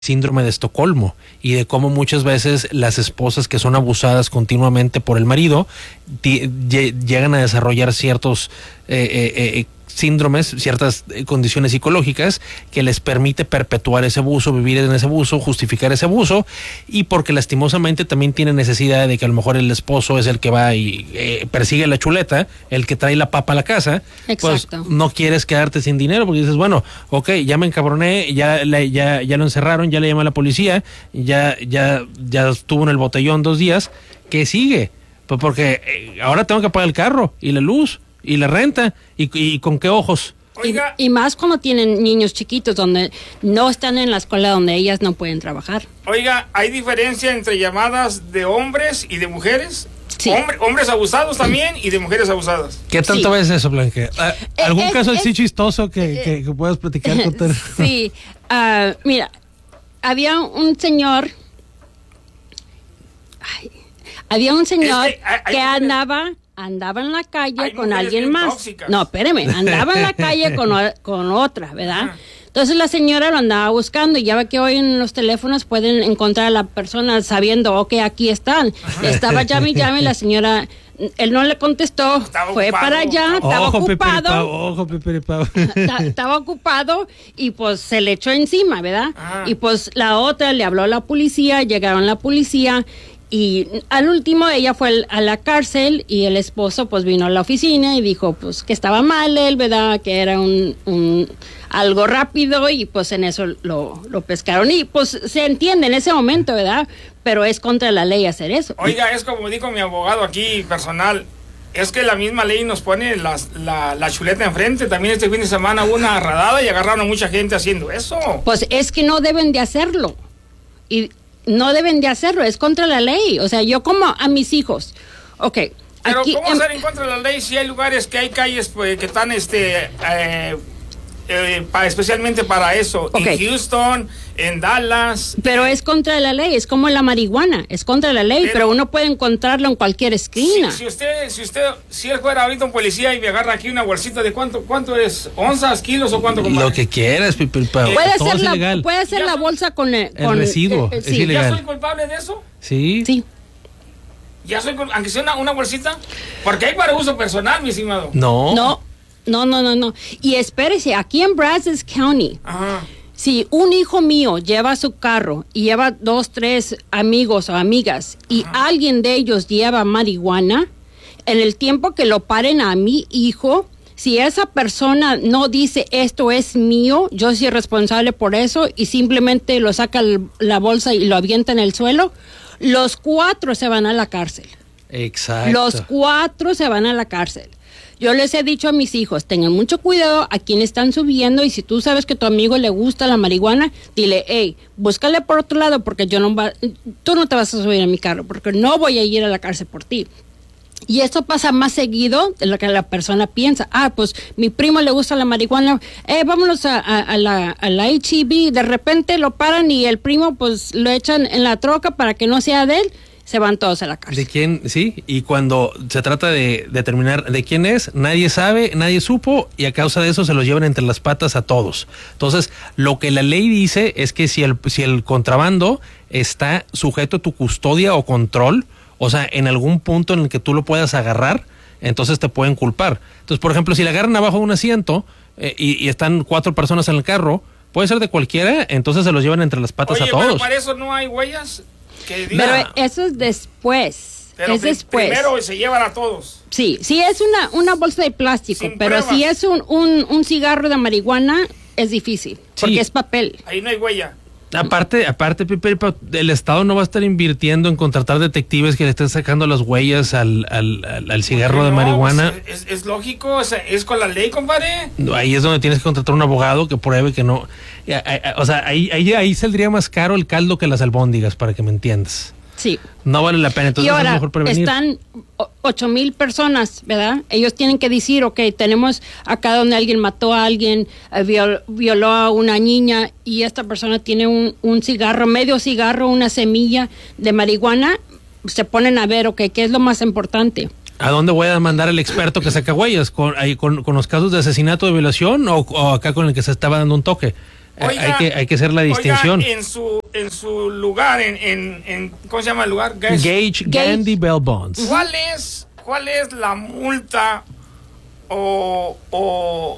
síndrome de Estocolmo y de cómo muchas veces las esposas que son abusadas continuamente por el marido llegan a desarrollar ciertos síndromes, ciertas condiciones psicológicas que les permite perpetuar ese abuso, vivir en ese abuso, justificar ese abuso, y porque lastimosamente también tiene necesidad de que a lo mejor el esposo es el que va y persigue la chuleta, el que trae la papa a la casa. Exacto. Pues no quieres quedarte sin dinero porque dices, bueno, ok, ya me encabroné, ya lo encerraron, ya le llamé a la policía, ya estuvo en el botellón 2 días, ¿qué sigue? Pues porque ahora tengo que pagar el carro y la luz y la renta, y con qué ojos. Oiga, y más cuando tienen niños chiquitos donde no están en la escuela, donde ellas no pueden trabajar. Oiga, ¿hay diferencia entre llamadas de hombres y de mujeres? Sí. Hombres abusados también y de mujeres abusadas. ¿Qué tanto Sí. ves eso, Blanca? ¿Algún caso así chistoso que puedas platicar con Ter? Sí, mira, había un señor que andaba en la calle con alguien más. Tóxicas. No, espérame, andaba en la calle con otra, ¿verdad? Entonces la señora lo andaba buscando, y ya ve que hoy en los teléfonos pueden encontrar a la persona sabiendo, ok, aquí están. Estaba llame, la señora, él no le contestó, fue ocupado. para allá, estaba ocupado. Ojo, Peperipao. Estaba ocupado y pues se le echó encima, ¿verdad? Y pues la otra le habló a la policía, llegaron la policía. Y al último ella fue a la cárcel, y el esposo pues vino a la oficina y dijo pues que estaba mal él, ¿verdad? Que era algo rápido, y pues en eso lo pescaron. Y pues se entiende en ese momento, ¿verdad? Pero es contra la ley hacer eso. Oiga, es como dijo mi abogado aquí personal, es que la misma ley nos pone la chuleta enfrente. También este fin de semana hubo una radada y agarraron a mucha gente haciendo eso. Pues es que no deben de hacerlo. Y no deben de hacerlo, es contra la ley. O sea, yo como a mis hijos, ok. Pero aquí, ¿cómo hacer en contra de la ley si hay lugares que hay calles pues, que están especialmente para eso? Okay. En Houston, en Dallas. Pero es contra la ley, es como la marihuana, es contra la ley, pero uno puede encontrarlo en cualquier esquina. Si él fuera ahorita un policía y me agarra aquí una bolsita de cuánto es, onzas, kilos o cuánto, compadre? Lo que quieras, Peperipao. Puede ser la bolsa con el residuo, es sí. ilegal. ¿Ya soy culpable de eso? Sí. Sí. ¿Ya soy aunque sea una bolsita? Porque hay para uso personal, mi estimado. No. No. Y espérese, aquí en Brazos County, Ajá. si un hijo mío lleva su carro y lleva 2, 3 amigos o amigas, y alguien de ellos lleva marihuana, en el tiempo que lo paren a mi hijo, si esa persona no dice esto es mío, yo soy responsable por eso, y simplemente lo saca la bolsa y lo avienta en el suelo, los 4 se van a la cárcel. Exacto. Los 4 se van a la cárcel. Yo les he dicho a mis hijos, tengan mucho cuidado a quién están subiendo, y si tú sabes que a tu amigo le gusta la marihuana, dile, hey, búscale por otro lado, porque tú no te vas a subir a mi carro, porque no voy a ir a la cárcel por ti. Y esto pasa más seguido de lo que la persona piensa. Pues mi primo le gusta la marihuana, vámonos a la HEB, de repente lo paran y el primo pues lo echan en la troca para que no sea de él. Se van todos a la cárcel. ¿De quién? Sí, y cuando se trata de determinar de quién es, nadie sabe, nadie supo, y a causa de eso se los llevan entre las patas a todos. Entonces, lo que la ley dice es que si el contrabando está sujeto a tu custodia o control, o sea, en algún punto en el que tú lo puedas agarrar, entonces te pueden culpar. Entonces, por ejemplo, si le agarran abajo de un asiento y están 4 personas en el carro, puede ser de cualquiera, entonces se los llevan entre las patas a todos. Pero para eso no hay huellas. Pero eso es después. Pero es después. Primero se llevan a todos. Sí es una bolsa de plástico, Sin pero pruebas. si es un cigarro de marihuana, es difícil, porque es papel. Ahí no hay huella. Aparte, Pepe, el Estado no va a estar invirtiendo en contratar detectives que le estén sacando las huellas al cigarro de marihuana. Pues es lógico, es con la ley, compadre. Ahí es donde tienes que contratar un abogado que pruebe que no. O sea, ahí saldría más caro el caldo que las albóndigas, para que me entiendas. Sí. No vale la pena, entonces y ahora, es mejor prevenir. Están 8,000 personas, ¿verdad? Ellos tienen que decir, ok, tenemos acá donde alguien mató a alguien, violó a una niña, y esta persona tiene un cigarro, medio cigarro, una semilla de marihuana. Se ponen a ver, ok, ¿qué es lo más importante? ¿A dónde voy a mandar el experto que saca huellas? ¿Con los casos de asesinato, de violación, o acá con el que se estaba dando un toque? Oiga, hay que hacer la distinción. Oiga, en su lugar, ¿cómo se llama el lugar? Gage Gandy Bell Bonds. ¿Cuál es la multa o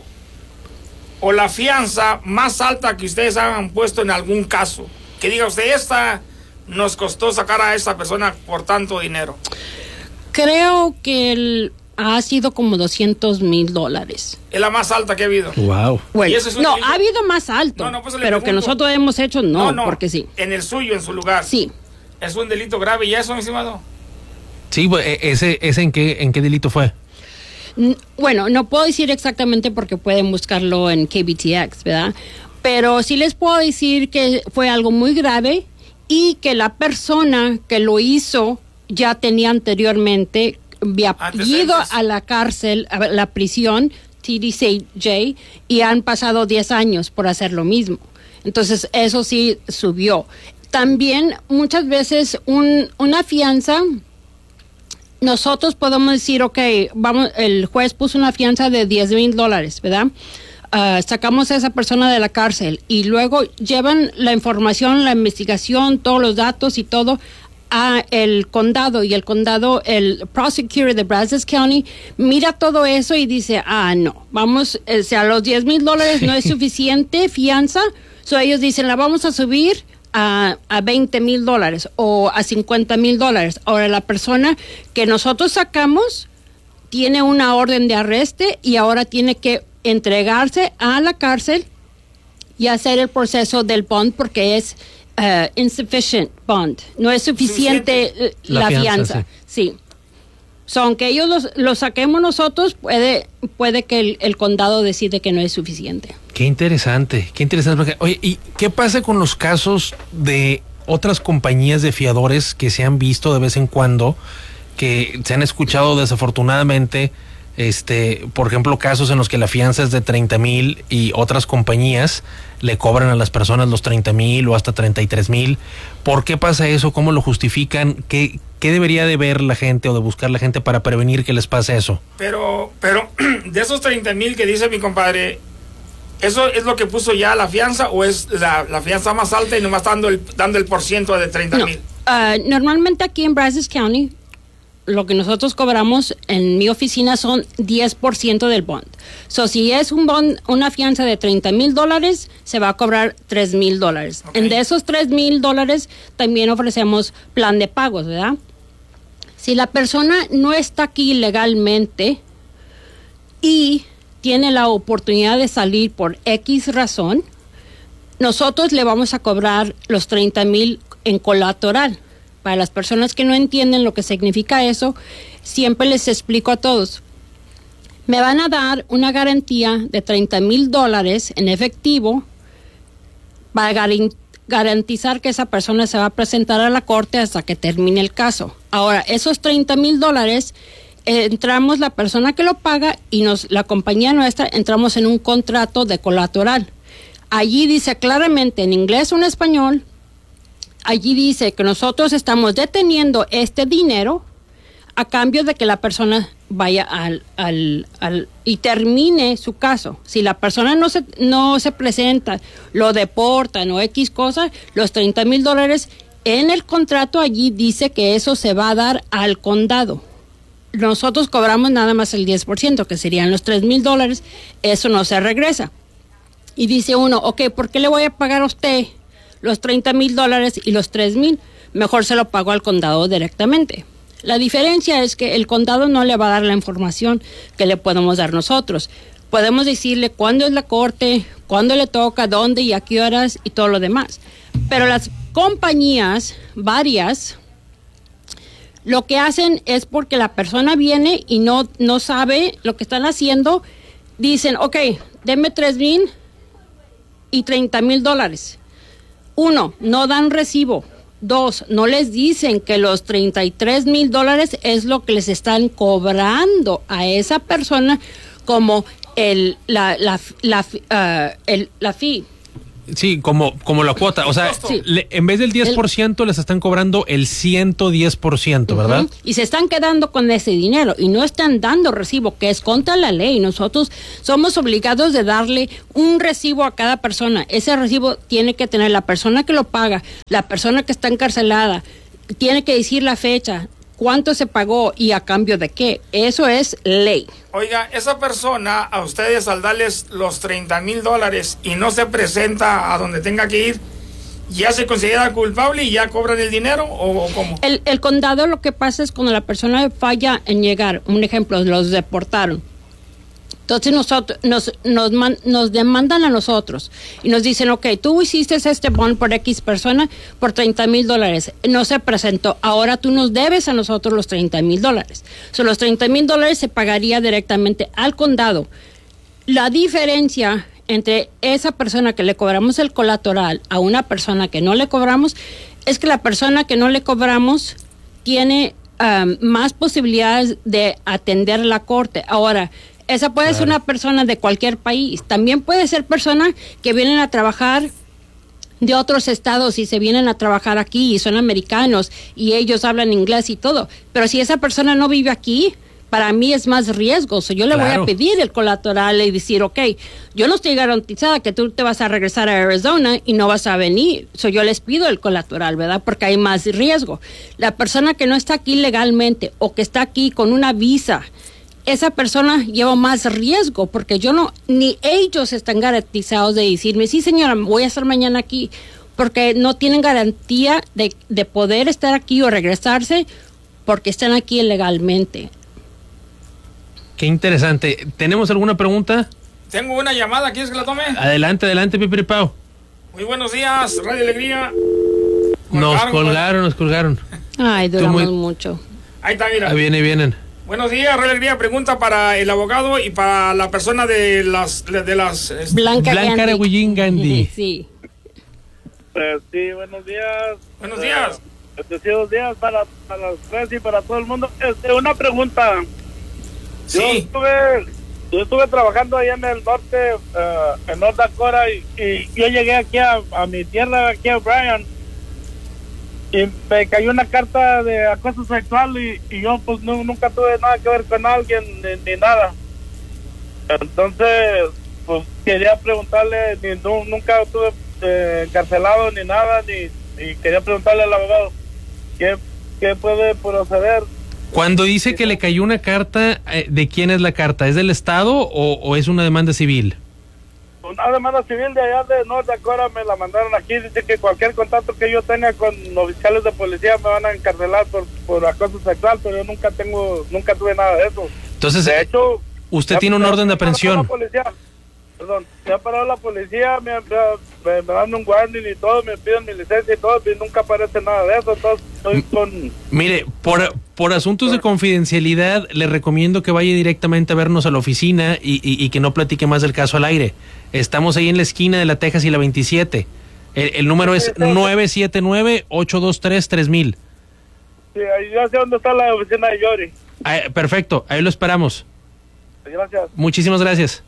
la fianza más alta que ustedes han puesto en algún caso? Que diga usted, esta nos costó sacar a esta persona por tanto dinero. Creo que ha sido como $200,000. Es la más alta que ha habido. Wow. Bueno, ¿Y no, ha habido más alto, pues pero que nosotros hemos hecho, no, porque sí. En el suyo, en su lugar. Sí. Es un delito grave, ¿y eso, mi estimado? Sí, ese ¿en qué delito fue? Bueno, no puedo decir exactamente porque pueden buscarlo en KBTX, ¿verdad? Pero sí les puedo decir que fue algo muy grave y que la persona que lo hizo ya tenía anteriormente, había ido a la cárcel, a la prisión, TDCJ, y han pasado 10 años por hacer lo mismo. Entonces, eso sí subió. También, muchas veces, una fianza, nosotros podemos decir, ok, el juez puso una fianza de $10,000, ¿verdad? Sacamos a esa persona de la cárcel y luego llevan la información, la investigación, todos los datos y todo a el condado, y el prosecutor de Brazos County mira todo eso y dice, no, vamos, los $10,000 no es suficiente fianza, ellos dicen, la vamos a subir a $20,000 o a $50,000. Ahora, la persona que nosotros sacamos tiene una orden de arresto y ahora tiene que entregarse a la cárcel y hacer el proceso del bond porque es insufficient bond. No es suficiente la fianza. Sí. Aunque ellos lo saquemos nosotros, puede que el condado decide que no es suficiente. Qué interesante. Porque, oye, ¿y qué pasa con los casos de otras compañías de fiadores que se han visto de vez en cuando, que se han escuchado desafortunadamente, por ejemplo, casos en los que la fianza es de 30,000 y otras compañías le cobran a las personas los 30,000 o hasta 33,000? ¿Por qué pasa eso? ¿Cómo lo justifican? ¿Qué debería de ver la gente o de buscar la gente para prevenir que les pase eso? Pero de esos 30,000 que dice mi compadre, ¿eso es lo que puso ya la fianza o es la fianza más alta y nomás dando el % de 30,000? No, normalmente aquí en Brazos County lo que nosotros cobramos en mi oficina son 10% del bond. Si es un bond, una fianza de $30,000, se va a cobrar $3,000. Okay. De esos $3,000 también ofrecemos plan de pagos, ¿verdad? Si la persona no está aquí legalmente y tiene la oportunidad de salir por X razón, nosotros le vamos a cobrar los 30,000 en colateral. Para las personas que no entienden lo que significa eso, siempre les explico a todos. Me van a dar una garantía de $30,000 en efectivo para garantizar que esa persona se va a presentar a la corte hasta que termine el caso. Ahora, esos $30,000, entramos la persona que lo paga y la compañía nuestra, entramos en un contrato de colateral. Allí dice claramente en inglés o en español, allí dice que nosotros estamos deteniendo este dinero a cambio de que la persona vaya y termine su caso. Si la persona no se presenta, lo deportan o X cosa, los $30,000 en el contrato allí dice que eso se va a dar al condado. Nosotros cobramos nada más el 10%, que serían los $3,000, eso no se regresa. Y dice uno, ok, ¿por qué le voy a pagar a usted los $30,000 y los $3,000? Mejor se lo pago al condado directamente. La diferencia es que el condado no le va a dar la información que le podemos dar nosotros. Podemos decirle cuándo es la corte, cuándo le toca, dónde y a qué horas y todo lo demás. Pero las compañías, varias, lo que hacen es porque la persona viene y no sabe lo que están haciendo, dicen, ok, denme $3,000 y $30,000. 1, no dan recibo. 2, no les dicen que los $33,000 es lo que les están cobrando a esa persona como la fee. Sí, como la cuota. O sea, Sí. en vez del 10% les están cobrando el 110%, ¿verdad? Y se están quedando con ese dinero y no están dando recibo, que es contra la ley. Nosotros somos obligados de darle un recibo a cada persona. Ese recibo tiene que tener la persona que lo paga, la persona que está encarcelada, tiene que decir la fecha, cuánto se pagó y a cambio de qué. Eso es ley. Oiga, esa persona a ustedes al darles los $30,000 y no se presenta a donde tenga que ir, ¿ya se considera culpable y ya cobran el dinero o cómo? El condado, lo que pasa es cuando la persona falla en llegar, un ejemplo, los deportaron. Entonces nos demandan a nosotros y nos dicen, ok, tú hiciste este bond por X persona por $30,000, no se presentó, ahora tú nos debes a nosotros los $30,000. So, los $30,000 se pagaría directamente al condado. La diferencia entre esa persona que le cobramos el colateral a una persona que no le cobramos es que la persona que no le cobramos tiene más posibilidades de atender la corte. Ahora, esa puede ser una persona de cualquier país. También puede ser personas que vienen a trabajar de otros estados y se vienen a trabajar aquí y son americanos y ellos hablan inglés y todo. Pero si esa persona no vive aquí, para mí es más riesgoso. Yo le voy a pedir el colateral y decir, ok, yo no estoy garantizada que tú te vas a regresar a Arizona y no vas a venir. Yo les pido el colateral, ¿verdad? Porque hay más riesgo. La persona que no está aquí legalmente o que está aquí con una visa, esa persona lleva más riesgo porque ni ellos están garantizados de decirme, sí señora, voy a estar mañana aquí, porque no tienen garantía de poder estar aquí o regresarse porque están aquí ilegalmente. Qué interesante. ¿Tenemos alguna pregunta? Tengo una llamada, ¿quieres que la tome? Adelante, Pipiripao. Muy buenos días, Radio Alegría. Nos colgaron. Ay, duramos mucho. Ahí está, mira. Ahí vienen. Buenos días, Radio Alegría. Pregunta para el abogado y para la persona de las Blanca Areguillín Gandhi. Sí. Sí, buenos días. Buenos días. Bendecidos días para los tres y para todo el mundo. Una pregunta. Sí. Yo estuve trabajando allá en el norte, en North Dakota, y yo llegué aquí a mi tierra, aquí a Bryan, y me cayó una carta de acoso sexual y yo pues nunca tuve nada que ver con alguien ni nada. Entonces, pues quería preguntarle, nunca estuve encarcelado ni nada, y quería preguntarle al abogado qué puede proceder. Cuando dice que le cayó una carta, ¿de quién es la carta? ¿Es del Estado o es una demanda civil? Una demanda civil de allá de North Dakota me la mandaron aquí. Dice que cualquier contacto que yo tenga con oficiales de policía me van a encarcelar por acoso sexual, pero yo nunca tuve nada de eso. Entonces, de hecho, usted tiene un orden de aprehensión. Me ha parado la policía, me dan un warning y todo, me piden mi licencia y todo, y nunca aparece nada de eso. Entonces estoy con... Mire, por asuntos de confidencialidad, le recomiendo que vaya directamente a vernos a la oficina y que no platique más del caso al aire. Estamos ahí en la esquina de la Texas y la 27. El número es 979-823-3000. Sí, ya sé dónde está la oficina de Yori. Perfecto, ahí lo esperamos. Gracias. Muchísimas gracias.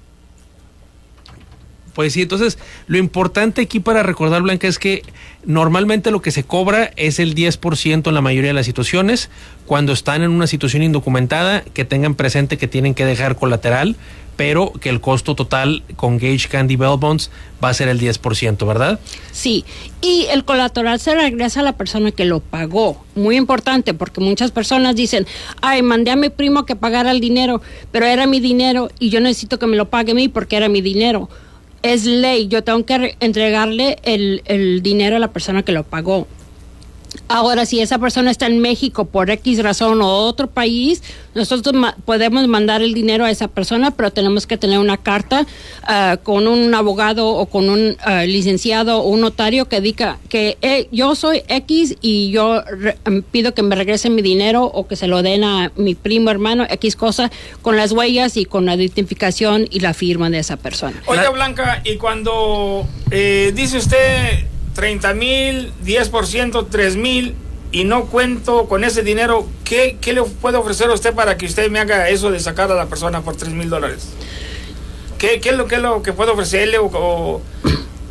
Pues sí, entonces lo importante aquí para recordar, Blanca, es que normalmente lo que se cobra es el 10% en la mayoría de las situaciones. Cuando están en una situación indocumentada, que tengan presente que tienen que dejar colateral, pero que el costo total con Gage Candy Bail Bonds va a ser el 10%, ¿verdad? Sí, y el colateral se regresa a la persona que lo pagó. Muy importante, porque muchas personas dicen, ay, mandé a mi primo que pagara el dinero, pero era mi dinero y yo necesito que me lo pague a mí porque era mi dinero. Es ley, yo tengo que entregarle el dinero a la persona que lo pagó. Ahora, si esa persona está en México por X razón o otro país, nosotros podemos mandar el dinero a esa persona, pero tenemos que tener una carta con un abogado o con un licenciado o un notario que diga que yo soy X y yo pido que me regresen mi dinero o que se lo den a mi primo, hermano, X cosa, con las huellas y con la identificación y la firma de esa persona. Oiga, Blanca, y cuando dice usted 30,000, 10%, 3,000 y no cuento con ese dinero, ¿qué le puede ofrecer a usted para que usted me haga eso de sacar a la persona por $3,000? ¿Qué es lo que puede ofrecerle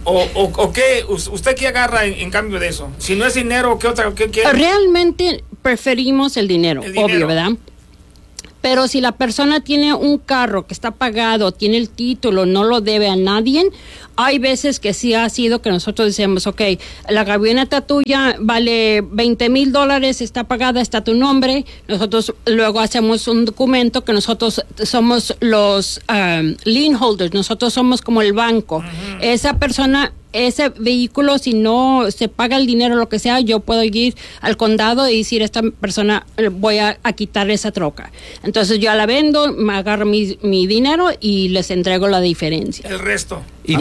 ¿O qué? ¿Usted qué agarra en cambio de eso? Si no es dinero, ¿qué otra? ¿Qué? Realmente preferimos el dinero, obvio, ¿verdad? Pero si la persona tiene un carro que está pagado, tiene el título, no lo debe a nadie, hay veces que sí ha sido que nosotros decimos, ok, la camioneta tuya vale $20,000, está pagada, está tu nombre. Nosotros luego hacemos un documento que nosotros somos los lien holders, nosotros somos como el banco. Uh-huh. Esa persona, ese vehículo, si no se paga el dinero, lo que sea, yo puedo ir al condado y decir, esta persona voy a quitar esa troca. Entonces yo la vendo, me agarro mi dinero y les entrego la diferencia. El resto.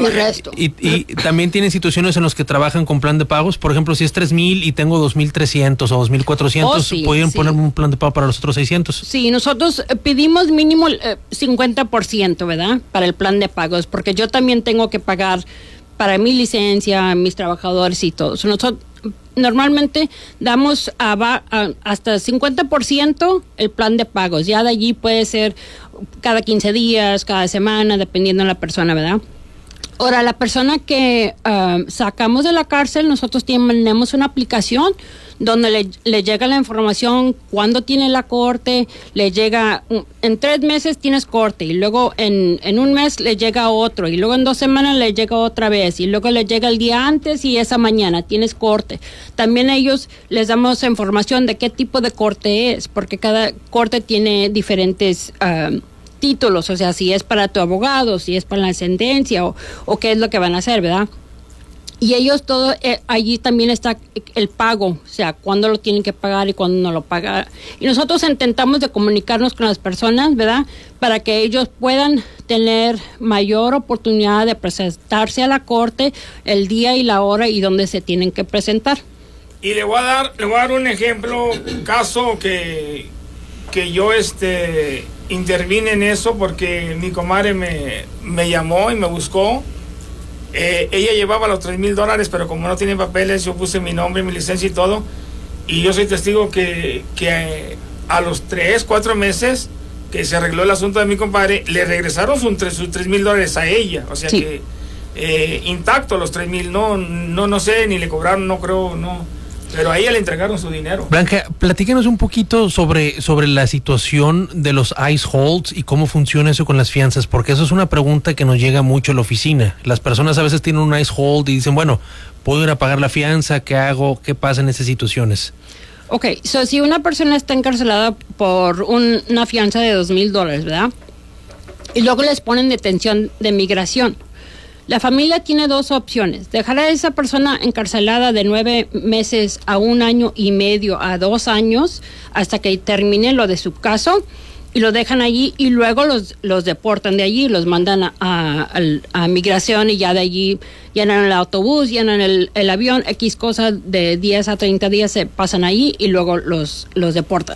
Y también tienen situaciones en las que trabajan con plan de pagos. Por ejemplo, si es 3,000 y tengo 2,300 o 2,400, ¿pueden ponerme un plan de pago para los otros 600? Sí, nosotros pedimos mínimo 50%, ¿verdad? Para el plan de pagos, porque yo también tengo que pagar para mi licencia, mis trabajadores y todo. Nosotros normalmente damos hasta 50% el plan de pagos. Ya de allí puede ser cada 15 días, cada semana, dependiendo de la persona, ¿verdad? Ahora, la persona que sacamos de la cárcel, nosotros tenemos una aplicación donde le llega la información, cuándo tiene la corte, le llega, en 3 meses tienes corte, y luego en un mes le llega otro, y luego en 2 semanas le llega otra vez, y luego le llega el día antes y esa mañana tienes corte. También a ellos les damos información de qué tipo de corte es, porque cada corte tiene diferentes títulos, o sea, si es para tu abogado, si es para la sentencia o qué es lo que van a hacer, ¿verdad? Y ellos todo, allí también está el pago, o sea, cuándo lo tienen que pagar y cuándo no lo pagan. Y nosotros intentamos de comunicarnos con las personas, ¿verdad? Para que ellos puedan tener mayor oportunidad de presentarse a la corte el día y la hora y dónde se tienen que presentar. Y le voy a dar un ejemplo, caso que yo intervine en eso porque mi comadre me llamó y me buscó. Ella llevaba los $3,000, pero como no tiene papeles, yo puse mi nombre, mi licencia y todo. Y yo soy testigo que a los 3-4 meses que se arregló el asunto de mi compadre, le regresaron sus $3,000 a ella. O sea sí. Que intacto los 3,000, no sé, ni le cobraron, no creo, no. Pero a ella le entregaron su dinero. Blanca, platícanos un poquito sobre la situación de los ICE holds y cómo funciona eso con las fianzas, porque eso es una pregunta que nos llega mucho a la oficina. Las personas a veces tienen un ICE hold y dicen, bueno, ¿puedo ir a pagar la fianza? ¿Qué hago? ¿Qué pasa en esas situaciones? Ok, si una persona está encarcelada por una fianza de $2,000, ¿verdad? Y luego les ponen detención de migración. La familia tiene 2 opciones: dejar a esa persona encarcelada de 9 meses a 1 año y medio a 2 años hasta que termine lo de su caso, y lo dejan allí y luego los deportan de allí, los mandan a migración, y ya de allí llenan el autobús, llenan el avión, X cosas de 10 a 30 días se pasan allí y luego los deportan.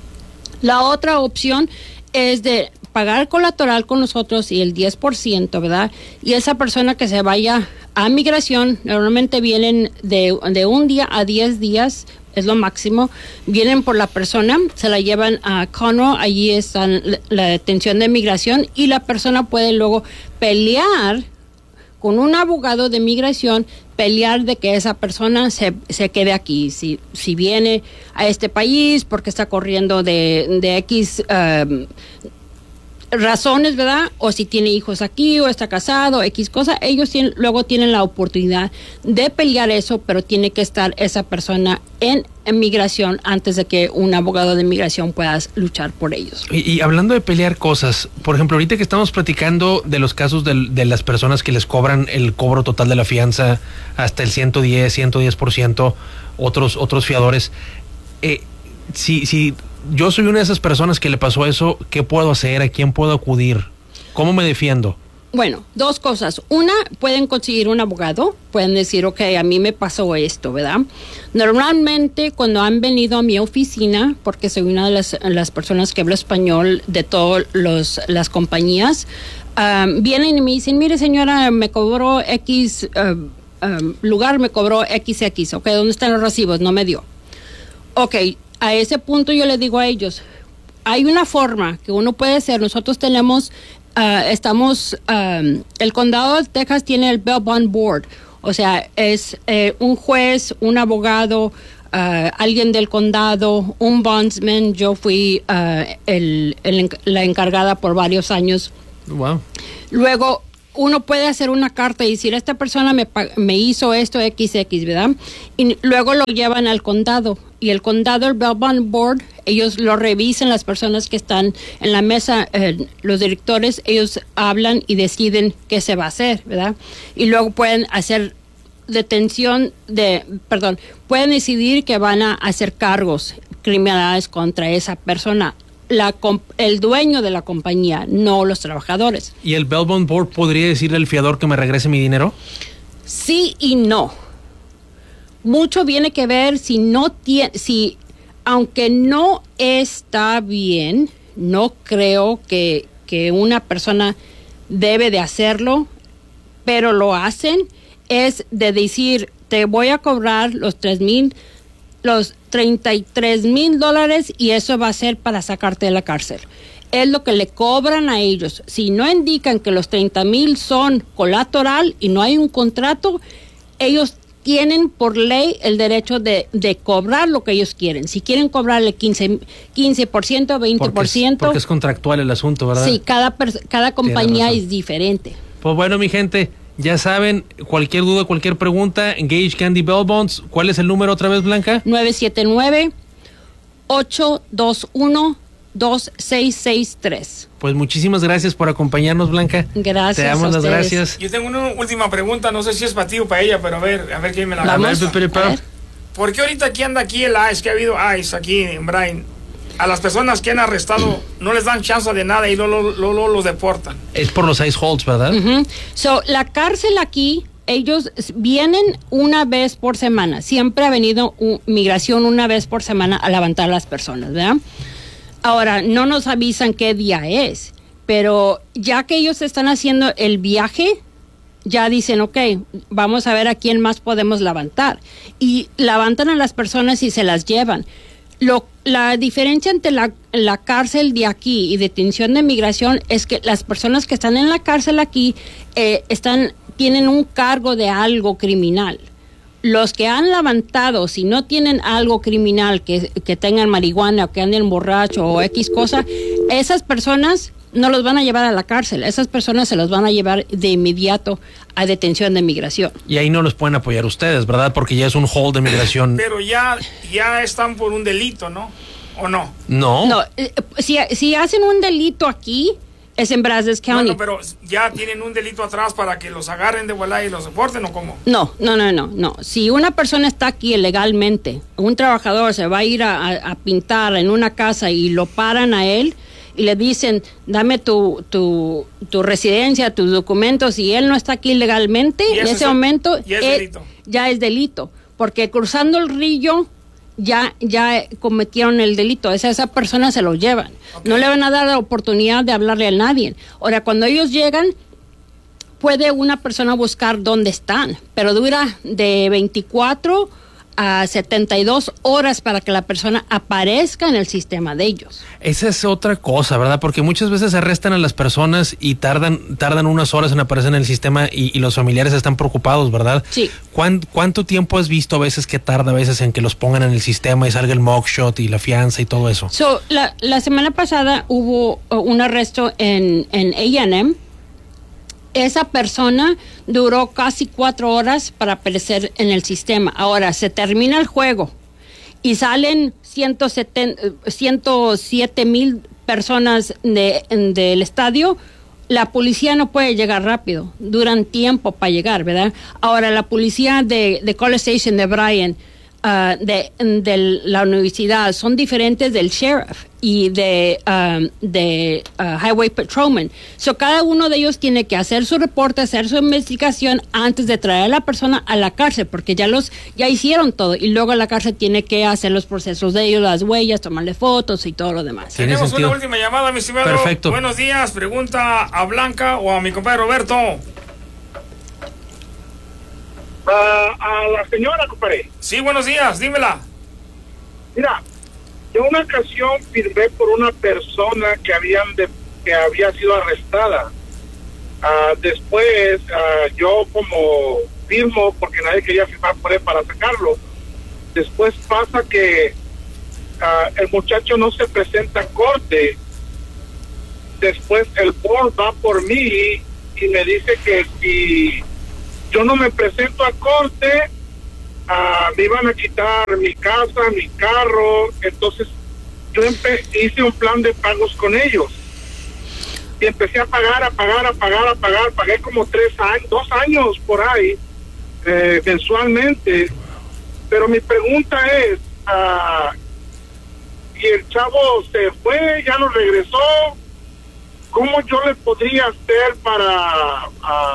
La otra opción es de pagar colateral con nosotros y el 10%, ¿verdad? Y esa persona que se vaya a migración, normalmente vienen de 1 día a 10 días, es lo máximo, vienen por la persona, se la llevan a Conroe, allí está la detención de migración, y la persona puede luego pelear con un abogado de migración, pelear de que esa persona se quede aquí, si viene a este país porque está corriendo de X razones, ¿verdad? O si tiene hijos aquí o está casado, X cosa, ellos luego tienen la oportunidad de pelear eso, pero tiene que estar esa persona en migración antes de que un abogado de migración pueda luchar por ellos. Y hablando de pelear cosas, por ejemplo, ahorita que estamos platicando de los casos de las personas que les cobran el cobro total de la fianza hasta el 110%, otros fiadores, si yo soy una de esas personas que le pasó eso, ¿qué puedo hacer? ¿A quién puedo acudir? ¿Cómo me defiendo? Bueno, 2 cosas. Una, pueden conseguir un abogado, pueden decir, ok, a mí me pasó esto, ¿verdad? Normalmente, cuando han venido a mi oficina, porque soy una de las personas que habla español de todas las compañías, vienen y me dicen, mire señora, me cobró X lugar, me cobró XX, ok, ¿dónde están los recibos? No me dio. Ok, a ese punto yo le digo a ellos, hay una forma que uno puede hacer. Nosotros tenemos el condado de Texas tiene el Bail Bond Board, o sea, es un juez, un abogado, alguien del condado, un bondsman. Yo fui la encargada por varios años. Wow. Luego, uno puede hacer una carta y decir, esta persona me hizo esto XX, ¿verdad? Y luego lo llevan al condado. Y el condado, el Bail Bond Board, ellos lo revisan, las personas que están en la mesa, los directores, ellos hablan y deciden qué se va a hacer, ¿verdad? Y luego pueden hacer pueden decidir que van a hacer cargos criminales contra esa persona. El dueño de la compañía, no los trabajadores. ¿Y el Bail Bond Board podría decirle al fiador que me regrese mi dinero? Sí y no. Mucho viene que ver aunque no está bien, no creo que una persona debe de hacerlo, pero lo hacen, es de decir, te voy a cobrar los $33,000 y eso va a ser para sacarte de la cárcel. Es lo que le cobran a ellos. Si no indican que los 30,000 son colateral y no hay un contrato, ellos tienen por ley el derecho de cobrar lo que ellos quieren. Si quieren cobrarle 15%, 20%. Porque es contractual el asunto, ¿verdad? Sí, cada compañía es diferente. Pues bueno, mi gente, ya saben, cualquier duda, cualquier pregunta, Engage Candy Bail Bonds. ¿Cuál es el número otra vez, Blanca? 979-821-2663. Pues muchísimas gracias por acompañarnos, Blanca. Gracias. Te damos las gracias. Yo tengo una última pregunta, no sé si es para ti o para ella, pero a ver quién me la Vamos, contesta. ¿Por qué ahorita anda aquí el ICE, que ha habido ICE aquí en Bryan? A las personas que han arrestado no les dan chance de nada y luego los deportan. Es por los ICE holds, ¿verdad? La cárcel aquí, ellos vienen una vez por semana. Siempre ha venido migración una vez por semana a levantar a las personas, ¿verdad? Ahora, no nos avisan qué día es, pero ya que ellos están haciendo el viaje, ya dicen, ok, vamos a ver a quién más podemos levantar. Y levantan a las personas y se las llevan. La diferencia entre la cárcel de aquí y detención de migración es que las personas que están en la cárcel aquí tienen un cargo de algo criminal. Los que han levantado, si no tienen algo criminal, que tengan marihuana o que anden borracho o X cosa, esas personas no los van a llevar a la cárcel. Esas personas se los van a llevar de inmediato a detención de migración. Y ahí no los pueden apoyar ustedes, ¿verdad? Porque ya es un hold de migración. Pero ya están por un delito, ¿no? ¿O no? No. Si hacen un delito aquí, es en Brazos County. Bueno, pero ya tienen un delito atrás para que los agarren de volada y los deporten, ¿o cómo? No. Si una persona está aquí ilegalmente, un trabajador se va a ir a pintar en una casa y lo paran a él y le dicen, dame tu residencia, tus documentos, y él no está aquí legalmente, en ese momento ya es delito, porque cruzando el río ya cometieron el delito. Esa persona se lo llevan. Okay. No le van a dar la oportunidad de hablarle a nadie. Ahora, cuando ellos llegan, puede una persona buscar dónde están, pero dura de 24 a 72 horas para que la persona aparezca en el sistema de ellos. Esa es otra cosa, ¿verdad? Porque muchas veces arrestan a las personas y tardan unas horas en aparecer en el sistema y los familiares están preocupados, ¿verdad? Sí. ¿Cuánto tiempo has visto a veces que tarda a veces en que los pongan en el sistema y salga el mugshot y la fianza y todo eso? La semana pasada hubo un arresto en A&M. Esa persona duró casi 4 horas para aparecer en el sistema. Ahora, se termina el juego y salen 107,000 personas del estadio. La policía no puede llegar rápido. Duran tiempo para llegar, ¿verdad? Ahora, la policía de College Station de Bryan, de la universidad, son diferentes del sheriff y de Highway Patrolman. Cada uno de ellos tiene que hacer su reporte, hacer su investigación antes de traer a la persona a la cárcel, porque ya hicieron todo, y luego la cárcel tiene que hacer los procesos de ellos, las huellas, tomarle fotos y todo lo demás. Tenemos una última llamada, mi estimado. Perfecto. Buenos días, pregunta a Blanca o a mi compadre Roberto. A la señora, compadre. Sí, buenos días, dímela. Mira, yo una ocasión firmé por una persona que habían que había sido arrestada. Después yo como firmo, porque nadie quería firmar por él para sacarlo. Después pasa que el muchacho no se presenta a corte. Después el board va por mí y me dice que si yo no me presento a corte, me iban a quitar mi casa, mi carro. Entonces yo hice un plan de pagos con ellos y empecé a pagar, pagué como 2 años por ahí, mensualmente. Pero mi pregunta es, y el chavo se fue, ya no regresó, ¿cómo yo le podría hacer para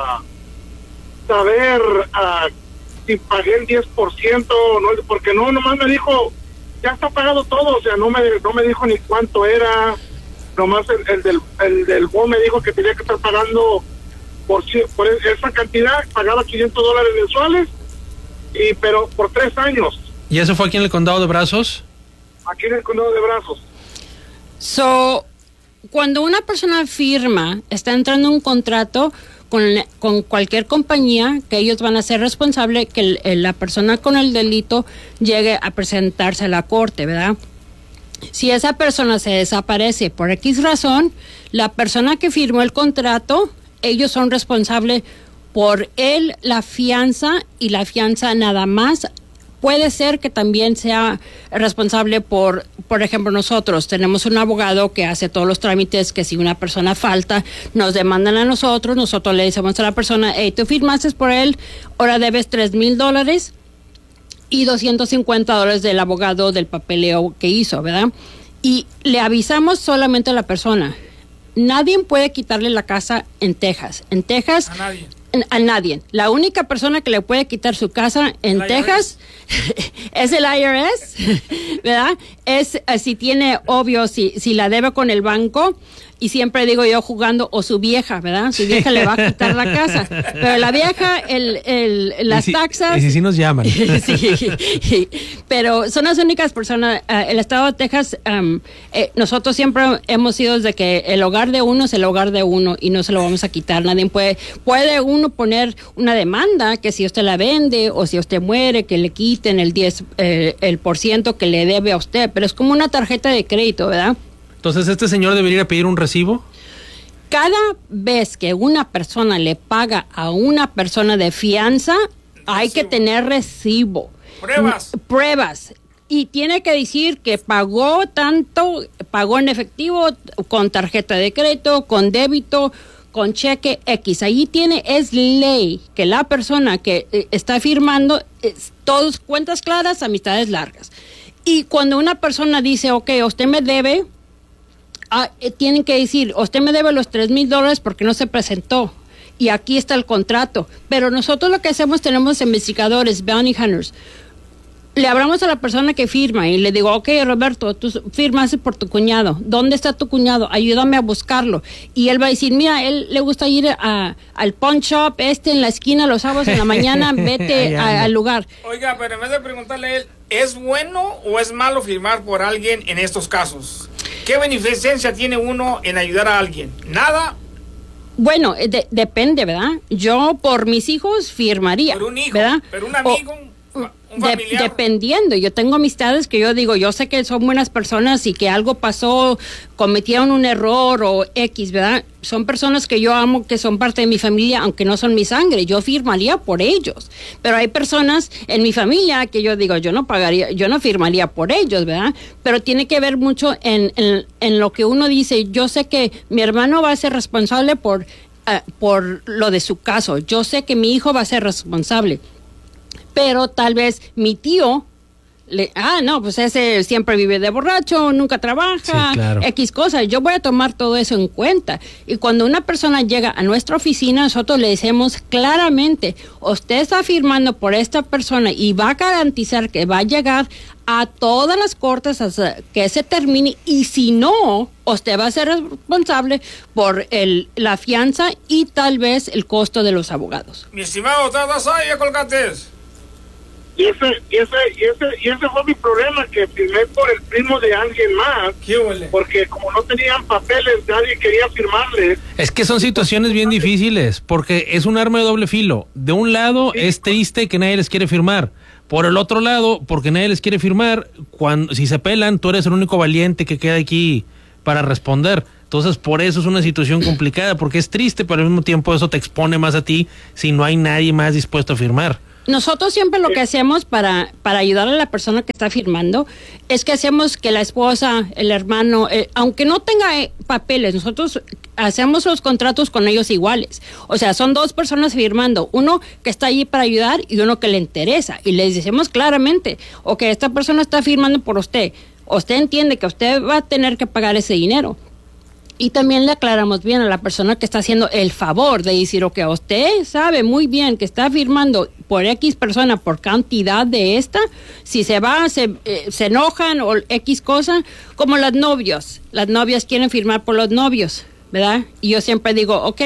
saber si pagué el 10% o no? Porque nomás me dijo, ya está pagado todo, o sea, no me dijo ni cuánto era, nomás el del BO me dijo que tenía que estar pagando por esa cantidad, pagaba $500 mensuales, pero por 3 años. ¿Y eso fue aquí en el condado de Brazos? Aquí en el condado de Brazos. Cuando una persona firma, está entrando en un contrato con cualquier compañía, que ellos van a ser responsables que la persona con el delito llegue a presentarse a la corte, ¿verdad? Si esa persona se desaparece por X razón, la persona que firmó el contrato, ellos son responsables por la fianza, y la fianza nada más. Puede ser que también sea responsable por ejemplo, nosotros tenemos un abogado que hace todos los trámites, que si una persona falta, nos demandan a nosotros le decimos a la persona, hey, tú firmaste por él, ahora debes $3,000 y $250 del abogado del papeleo que hizo, ¿verdad? Y le avisamos solamente a la persona. Nadie puede quitarle la casa en Texas. En Texas... A nadie. A nadie. La única persona que le puede quitar su casa en Texas es el IRS, ¿verdad? Es si tiene, obvio, si la debe con el banco, y siempre digo yo jugando, o su vieja, ¿verdad? Su vieja le va a quitar la casa. Pero la vieja, las taxas... Y si nos llaman. Sí, pero son las únicas personas. El estado de Texas, nosotros siempre hemos sido de que el hogar de uno es el hogar de uno y no se lo vamos a quitar. Nadie puede uno poner una demanda que si usted la vende o si usted muere, que le quiten el 10% que le debe a usted. Pero es como una tarjeta de crédito, ¿verdad? Entonces, ¿este señor debería ir a pedir un recibo? Cada vez que una persona le paga a una persona de fianza, hay que tener recibo. Pruebas. Y tiene que decir que pagó tanto, pagó en efectivo, con tarjeta de crédito, con débito, con cheque X. Ahí es ley que la persona que está firmando, todos cuentas claras, amistades largas. Y cuando una persona dice, ok, usted me debe... tienen que decir, usted me debe los $3,000 porque no se presentó, y aquí está el contrato. Pero nosotros lo que hacemos, tenemos investigadores, bounty hunters. Le hablamos a la persona que firma y le digo, ok, Roberto, tú firmaste por tu cuñado. ¿Dónde está tu cuñado? Ayúdame a buscarlo. Y él va a decir, mira, él le gusta ir al pawn shop en la esquina los sábados en la mañana, vete al lugar. Oiga, pero en vez de preguntarle a él, ¿es bueno o es malo firmar por alguien en estos casos? ¿Qué beneficencia tiene uno en ayudar a alguien? ¿Nada? Bueno, depende, ¿verdad? Yo por mis hijos firmaría. Por un hijo, ¿verdad? Pero un amigo, un familiar. Dependiendo, yo tengo amistades que yo digo, yo sé que son buenas personas y que algo pasó, cometieron un error o X, ¿verdad? Son personas que yo amo, que son parte de mi familia, aunque no son mi sangre, yo firmaría por ellos. Pero hay personas en mi familia que yo digo, yo no firmaría por ellos, ¿verdad? Pero tiene que ver mucho en lo que uno dice. Yo sé que mi hermano va a ser responsable por lo de su caso. Yo sé que mi hijo va a ser responsable. Pero tal vez mi tío, pues ese siempre vive de borracho, nunca trabaja, sí, claro. X cosas. Yo voy a tomar todo eso en cuenta. Y cuando una persona llega a nuestra oficina, nosotros le decimos claramente, usted está firmando por esta persona y va a garantizar que va a llegar a todas las cortes hasta que se termine, y si no, usted va a ser responsable por la fianza y tal vez el costo de los abogados. Mi estimado, ¿estás ahí? ¿Ya colgaste? Y ese fue mi problema, que firmé por el primo de alguien más. ¿Qué huele? Porque como no tenían papeles, nadie quería firmarles. Es que son situaciones bien difíciles, porque es un arma de doble filo. De un lado, es triste que nadie les quiere firmar. Por el otro lado, porque nadie les quiere firmar, si se pelan, tú eres el único valiente que queda aquí para responder. Entonces, por eso es una situación complicada, porque es triste, pero al mismo tiempo eso te expone más a ti si no hay nadie más dispuesto a firmar. Nosotros siempre lo que hacemos para ayudar a la persona que está firmando es que hacemos que la esposa, el hermano, aunque no tenga papeles, nosotros hacemos los contratos con ellos iguales. O sea, son dos personas firmando, uno que está allí para ayudar y uno que le interesa. Y les decimos claramente, ok, esta persona está firmando por usted. Usted entiende que usted va a tener que pagar ese dinero. Y también le aclaramos bien a la persona que está haciendo el favor de decir, ok, usted sabe muy bien que está firmando por X persona, por cantidad de esta, si se va, se enojan o X cosa, como las novias quieren firmar por los novios, ¿verdad? Y yo siempre digo, ok,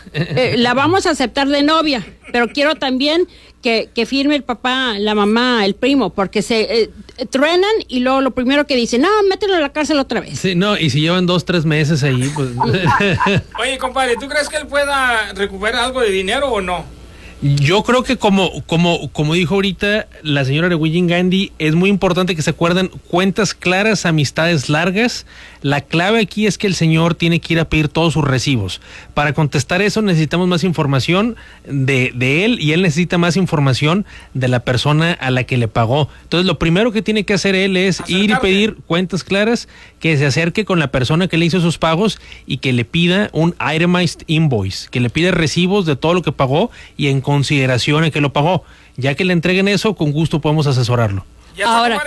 la vamos a aceptar de novia, pero quiero también que firme el papá, la mamá, el primo, porque se truenan y luego lo primero que dicen, no, mételo a la cárcel otra vez. Sí, no, y si llevan 2-3 meses ahí, pues... Oye, compadre, ¿tú crees que él pueda recuperar algo de dinero o no? Yo creo que como dijo ahorita la señora Rewilling Gandhi, es muy importante que se acuerden cuentas claras, amistades largas. La clave aquí es que el señor tiene que ir a pedir todos sus recibos. Para contestar eso necesitamos más información de él, y él necesita más información de la persona a la que le pagó. Entonces lo primero que tiene que hacer él es ir y pedir cuentas claras, que se acerque con la persona que le hizo sus pagos y que le pida un itemized invoice, que le pida recibos de todo lo que pagó y en consideración a que lo pagó. Ya que le entreguen eso, con gusto podemos asesorarlo. Ahora,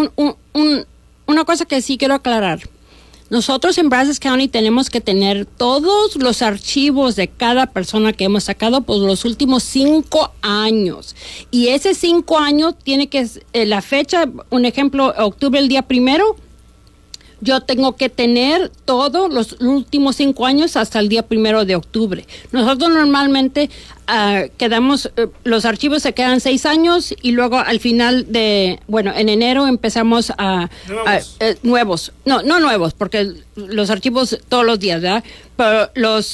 una cosa que sí quiero aclarar. Nosotros en Brazos County tenemos que tener todos los archivos de cada persona que hemos sacado por los últimos 5 años. Y ese 5 años tiene que, la fecha, un ejemplo, octubre el día 1, yo tengo que tener todos los últimos 5 años hasta el día 1 de octubre. Nosotros normalmente quedamos, los archivos se quedan 6 años y luego al final en enero empezamos nuevos. No nuevos, porque los archivos todos los días, ¿verdad? Pero los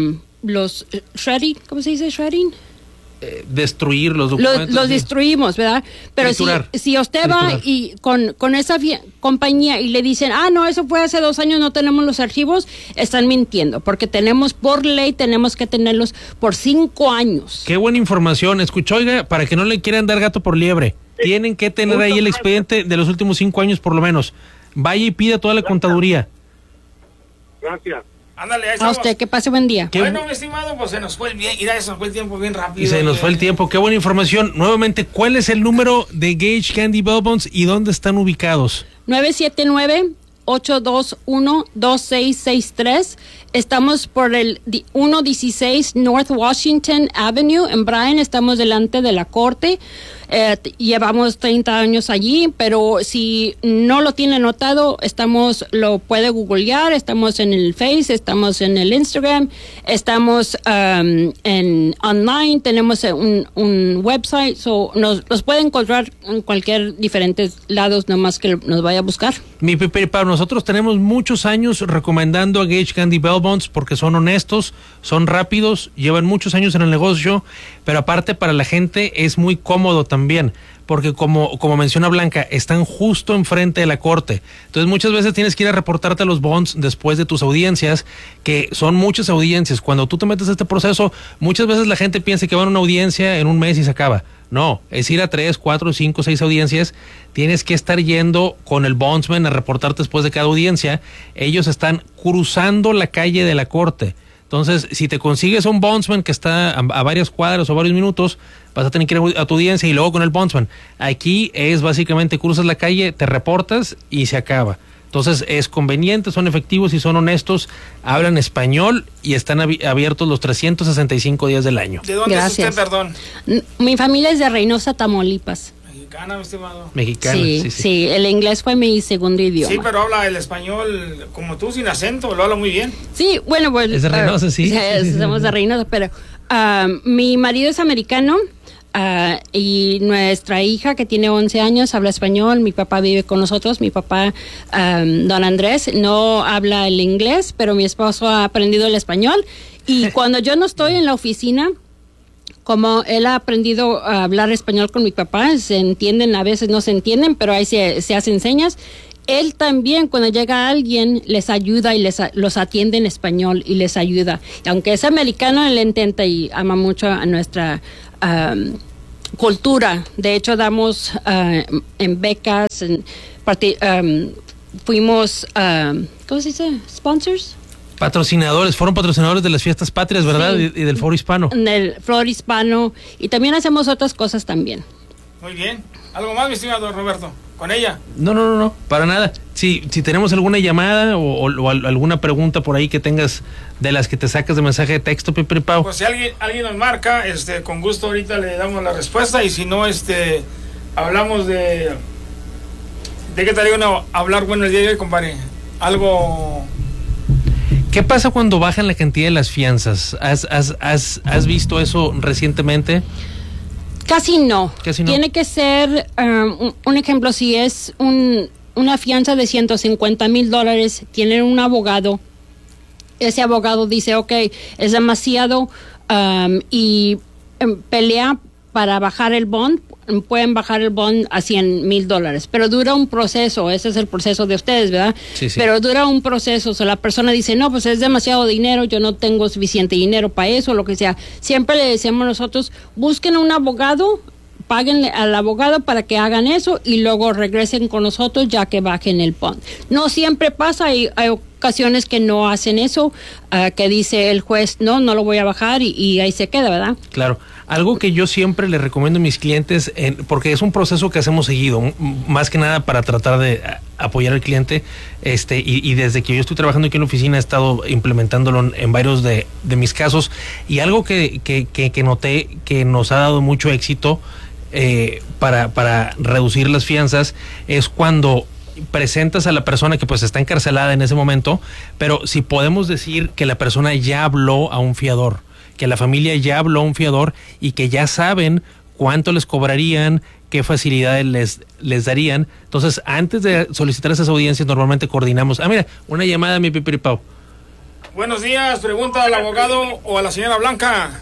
shredding, ¿cómo se dice shredding? Destruir los documentos. Los destruimos, ¿verdad? Pero si usted va y con esa compañía y le dicen, no, eso fue hace 2 años, no tenemos los archivos, están mintiendo, porque por ley tenemos que tenerlos por 5 años. Qué buena información. Escuchó, oiga, para que no le quieran dar gato por liebre, tienen que tener ahí el expediente de los últimos 5 años por lo menos. Vaya y pida toda la contaduría. Gracias. Ándale, ahí a usted, que pase buen día. Bueno, mi estimado, pues se nos fue el tiempo bien rápido. Y se nos fue el tiempo. Qué buena información. Nuevamente, ¿cuál es el número de Gage Candy Bail Bonds y dónde están ubicados? 979-821-2663. Estamos por el 116 North Washington Avenue en Bryan. Estamos delante de la corte. Llevamos 30 años allí, pero si no lo tiene anotado, lo puede googlear. Estamos en el Face, estamos en el Instagram, estamos online, tenemos un website, nos puede encontrar en cualquier diferentes lados, nomás que nos vaya a buscar. Mi Pepe, para nosotros tenemos muchos años recomendando a Gage Candy Bail Bonds porque son honestos, son rápidos, llevan muchos años en el negocio, pero aparte para la gente es muy cómodo también, porque como menciona Blanca, están justo enfrente de la corte. Entonces muchas veces tienes que ir a reportarte a los bonds después de tus audiencias, que son muchas audiencias. Cuando tú te metes a este proceso, muchas veces la gente piensa que va a una audiencia en un mes y se acaba. No, es ir a 3, 4, 5, 6 audiencias. Tienes que estar yendo con el bondsman a reportarte después de cada audiencia. Ellos están cruzando la calle de la corte. Entonces, si te consigues un bondsman que está a varias cuadras o varios minutos, vas a tener que ir a tu audiencia y luego con el bondsman. Aquí es básicamente cruzas la calle, te reportas y se acaba. Entonces es conveniente, son efectivos y son honestos, hablan español y están abiertos los 365 días del año. ¿De dónde es usted, perdón? Mi familia es de Reynosa, Tamaulipas. Mexicana, mi estimado. Mexicana, sí. El inglés fue mi segundo idioma. Sí, pero habla el español como tú, sin acento, lo habla muy bien. Sí, bueno, pues... Es de Reynosa, sí. Somos de Reynosa, pero mi marido es americano. y nuestra hija, que tiene 11 años, habla español. Mi papá vive con nosotros. Mi papá, don Andrés, no habla el inglés, pero mi esposo ha aprendido el español. Y cuando yo no estoy en la oficina, como él ha aprendido a hablar español con mi papá, se entienden, a veces no se entienden, pero ahí se hacen señas. Él también, cuando llega alguien, les ayuda y los atiende en español y les ayuda. Aunque es americano, él intenta y ama mucho a nuestra cultura. De hecho, damos en becas, fuimos, ¿cómo se dice? ¿Sponsors? Fueron patrocinadores de las fiestas patrias, ¿verdad? Sí. Y del Foro Hispano. Del Foro Hispano. Y también hacemos otras cosas también. Muy bien. ¿Algo más, mi estimado Roberto? ¿Con ella? No, para nada. Si tenemos alguna llamada o alguna pregunta por ahí que tengas de las que te sacas de mensaje de texto, Pepe Pau. Pues si alguien nos marca, con gusto ahorita le damos la respuesta, y si no, hablamos de qué tal iban a hablar, bueno, el día de hoy, compadre. Algo... ¿Qué pasa cuando bajan la cantidad de las fianzas? ¿Has visto eso recientemente? Casi no. Casi no. Tiene que ser, un ejemplo, si es una fianza de $150,000, tienen un abogado. Ese abogado dice, ok, es demasiado, y pelea para bajar el bond. Pueden bajar el bond a $100,000, pero dura un proceso. Ese es el proceso de ustedes, ¿verdad? Sí. Pero dura un proceso. O sea, la persona dice, no, pues es demasiado dinero, yo no tengo suficiente dinero para eso, lo que sea. Siempre le decimos nosotros, busquen un abogado, páguenle al abogado para que hagan eso y luego regresen con nosotros ya que bajen el bond. No siempre pasa, hay ocasiones que no hacen eso, que dice el juez, no lo voy a bajar, y ahí se queda, ¿verdad? Claro. Algo que yo siempre le recomiendo a mis clientes, porque es un proceso que hacemos seguido, más que nada para tratar de apoyar al cliente, y desde que yo estoy trabajando aquí en la oficina he estado implementándolo en varios de mis casos, y algo que noté que nos ha dado mucho éxito para reducir las fianzas es cuando presentas a la persona que pues está encarcelada en ese momento, pero si podemos decir que la persona ya habló a un fiador, que la familia ya habló a un fiador y que ya saben cuánto les cobrarían, qué facilidades les darían. Entonces, antes de solicitar esas audiencias, normalmente coordinamos. Mira, una llamada, mi Pepe Pau. Buenos días, pregunta al abogado o a la señora Blanca.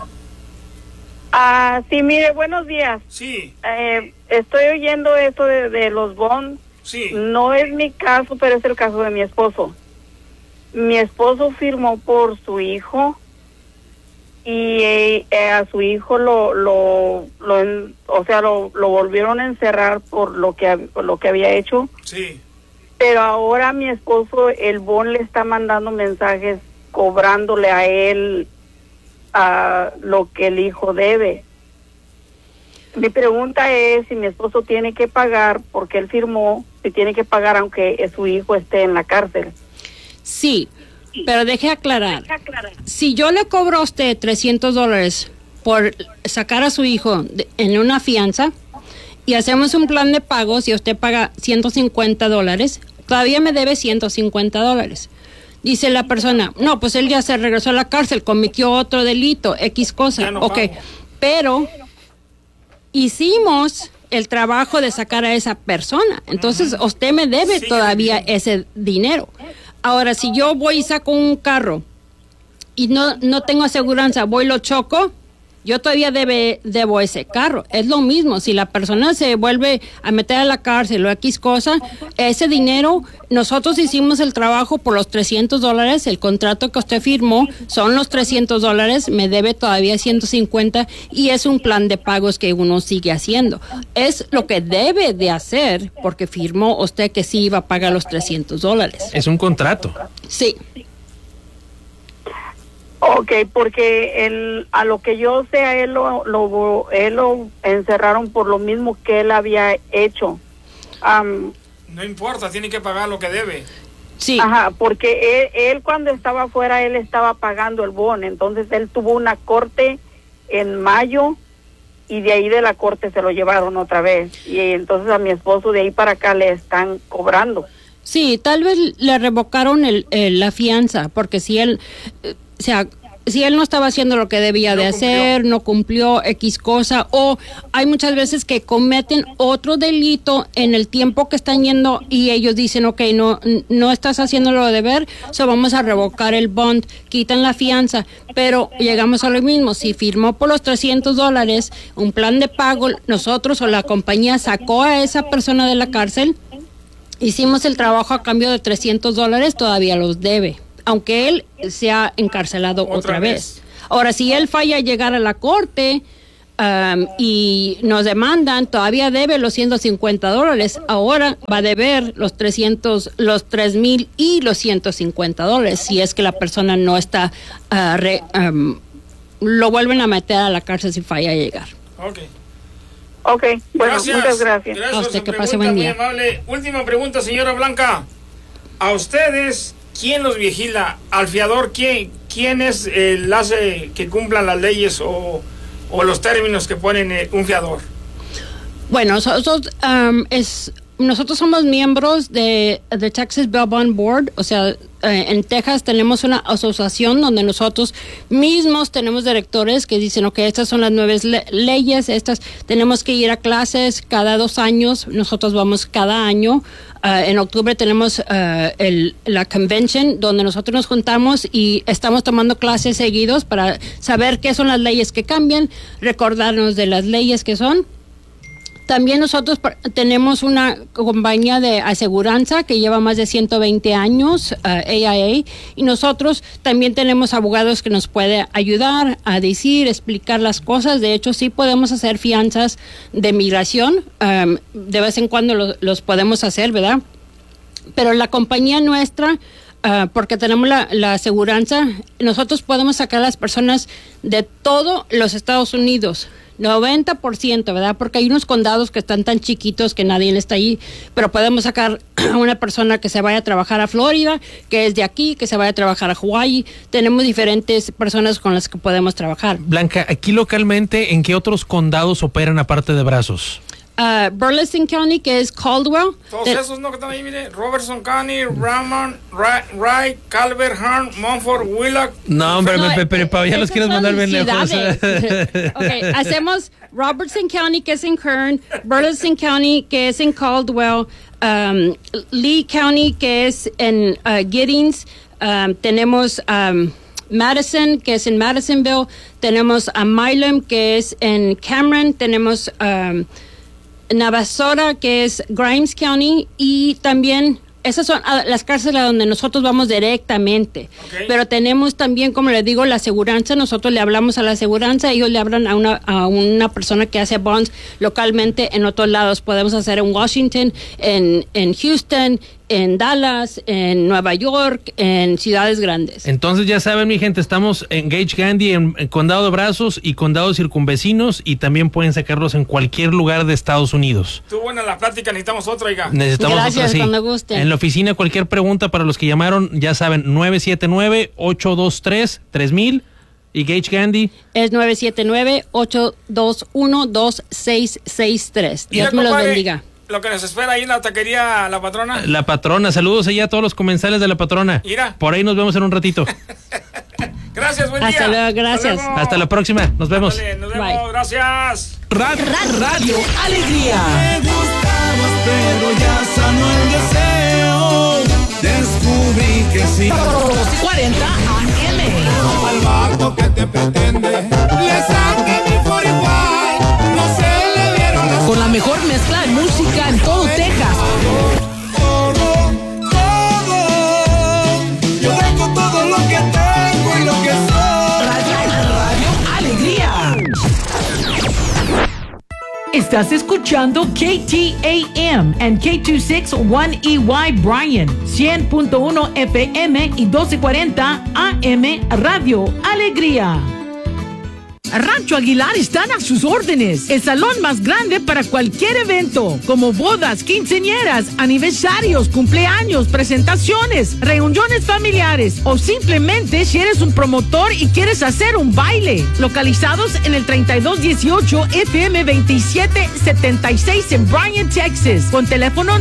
Sí, mire, buenos días. Sí. Estoy oyendo esto de los bonds. Sí. No es mi caso, pero es el caso de mi esposo. Mi esposo firmó por su hijo y a su hijo lo volvieron a encerrar por lo que había hecho. Sí. Pero ahora mi esposo, el bond le está mandando mensajes cobrándole a él lo que el hijo debe. Mi pregunta es si mi esposo tiene que pagar porque él firmó, si tiene que pagar aunque su hijo esté en la cárcel. Sí, pero deje aclarar. Si yo le cobro a usted $300 por sacar a su hijo en una fianza y hacemos un plan de pagos y usted paga $150, todavía me debe $150. Dice la persona, no, pues él ya se regresó a la cárcel, cometió otro delito, X cosa. No ok, pago. Pero hicimos el trabajo de sacar a esa persona. Entonces, usted me debe todavía ese dinero. Ahora, si yo voy y saco un carro y no tengo aseguranza, voy y lo choco, yo todavía debo ese carro. Es lo mismo, si la persona se vuelve a meter a la cárcel o X cosa, ese dinero, nosotros hicimos el trabajo por los $300, el contrato que usted firmó son los $300, me debe todavía 150 y es un plan de pagos que uno sigue haciendo. Es lo que debe de hacer porque firmó usted que sí iba a pagar los $300. Es un contrato. Sí. Ok, porque a lo que yo sé, a él lo encerraron por lo mismo que él había hecho. No importa, tiene que pagar lo que debe. Sí. Ajá, porque él cuando estaba afuera, él estaba pagando el bond. Entonces él tuvo una corte en mayo y de ahí de la corte se lo llevaron otra vez. Y entonces a mi esposo de ahí para acá le están cobrando. Sí, tal vez le revocaron la fianza, porque si él... si él no estaba haciendo lo que debía de hacer, no cumplió X cosa, o hay muchas veces que cometen otro delito en el tiempo que están yendo y ellos dicen, ok, no estás haciendo lo de deber, vamos a revocar el bond, quitan la fianza, pero llegamos a lo mismo, si firmó por los $300 un plan de pago, nosotros o la compañía sacó a esa persona de la cárcel, hicimos el trabajo a cambio de $300, todavía los debe, aunque él sea encarcelado otra vez. Ahora, si él falla a llegar a la corte y nos demandan, todavía debe los $150. Ahora va a deber los $3,000 y los $150 si es que la persona no está, lo vuelven a meter a la cárcel si falla a llegar. Ok, bueno, muchas gracias. A usted, que pase buen día. Muy amable. Última pregunta, señora Blanca. ¿A ustedes quién los vigila? ¿Al fiador quién es el hace que cumplan las leyes o los términos que ponen un fiador? Bueno, nosotros somos miembros de Texas Bail Bond Board, o sea, en Texas tenemos una asociación donde nosotros mismos tenemos directores que dicen, ok, estas son las nuevas leyes, tenemos que ir a clases cada 2 años, nosotros vamos cada año. En octubre tenemos la convention donde nosotros nos juntamos y estamos tomando clases seguidos para saber qué son las leyes que cambian, recordarnos de las leyes que son. También nosotros tenemos una compañía de aseguranza que lleva más de 120 años, AIA, y nosotros también tenemos abogados que nos pueden ayudar a explicar las cosas. De hecho, sí podemos hacer fianzas de migración, de vez en cuando los podemos hacer, ¿verdad? Pero la compañía nuestra, porque tenemos la aseguranza, nosotros podemos sacar a las personas de todos los Estados Unidos. 90%, ¿verdad? Porque hay unos condados que están tan chiquitos que nadie está ahí, pero podemos sacar a una persona que se vaya a trabajar a Florida, que es de aquí, que se vaya a trabajar a Hawaii. Tenemos diferentes personas con las que podemos trabajar. Blanca, aquí localmente, ¿en qué otros condados operan aparte de Brazos? Burleson County, que es Caldwell. Todos esos, ¿no? Que están ahí, mire. Robertson County, Ramon, Wright, Calvert, Hearn, Montfort, Willock. No, hombre, pero ya los quieres mandar bien lejos. Okay, hacemos Robertson County, que es en Kern, Burleson County, que es en Caldwell, Lee County, que es en Giddings, tenemos Madison, que es en Madisonville, tenemos a Milam, que es en Cameron, tenemos Navasota, que es Grimes County, y también esas son las cárceles donde nosotros vamos directamente. Okay. Pero tenemos también, como les digo, la aseguranza. Nosotros le hablamos a la aseguranza, ellos le hablan a una persona que hace bonds localmente en otros lados. Podemos hacer en Washington, en Houston, en Dallas, en Nueva York, en ciudades grandes. Entonces ya saben, mi gente, estamos en Gage Gandy, en Condado de Brazos y condados circunvecinos, y también pueden sacarlos en cualquier lugar de Estados Unidos. Estuvo buena la plática, necesitamos otra, oiga. Necesitamos Gracias, otra, sí. Cuando gusten. En la oficina, cualquier pregunta para los que llamaron, ya saben, 979-823-3000. ¿Y Gage Gandy? Es 979-821-2663. Dios me los bendiga. Lo que nos espera ahí en la taquería La Patrona. La Patrona, saludos allá a todos los comensales de La Patrona. Mira. Por ahí nos vemos en un ratito. Gracias, buen día. Hasta luego, gracias. Hasta la próxima, nos vemos. Ándale, nos vemos, Bye. Gracias. Radio Alegría. Me gustabas, pero ya sanó el deseo. Descubrí que sí. 40 AM. Al vato que te pretende, le saqué mi 45. No se le dieron las Con la mejor mezcla de música en todo Texas. todo. Yo tengo todo lo que tengo y lo que soy. Radio Alegría. Estás escuchando KTAM and K261EY Bryan, 100.1 FM y 1240 AM Radio Alegría. Rancho Aguilar están a sus órdenes. El salón más grande para cualquier evento, como bodas, quinceañeras, aniversarios, cumpleaños, presentaciones, reuniones familiares o simplemente si eres un promotor y quieres hacer un baile. Localizados en el 3218 FM 2776 en Bryan, Texas, con teléfono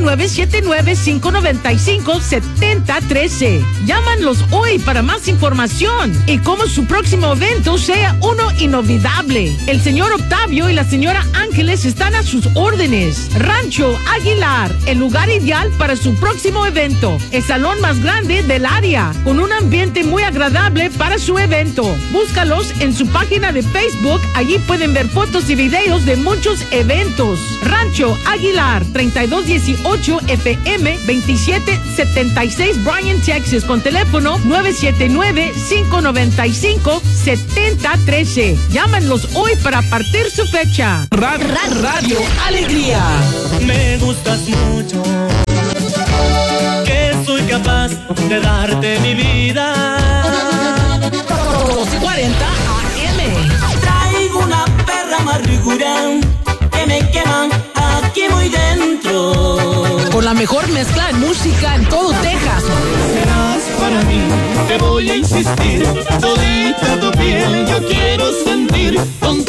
979-595-7013. Llámanlos hoy para más información y cómo su próximo evento sea uno inolvidable. El señor Octavio y la señora Ángeles están a sus órdenes. Rancho Aguilar, el lugar ideal para su próximo evento. El salón más grande del área, con un ambiente muy agradable para su evento. Búscalos en su página de Facebook. Allí pueden ver fotos y videos de muchos eventos. Rancho Aguilar, 3218 FM 2776 Bryan, Texas, con teléfono 979-595-7013. Llámenlos hoy para partir su fecha. Radio Alegría. Me gustas mucho, que soy capaz de darte mi vida. 1240 AM. Traigo una perra amargura que me quema aquí muy dentro. Con la mejor mezcla de música en todo Texas. Serás para mí, te voy a insistir. Todita tu piel yo quiero sentir. Con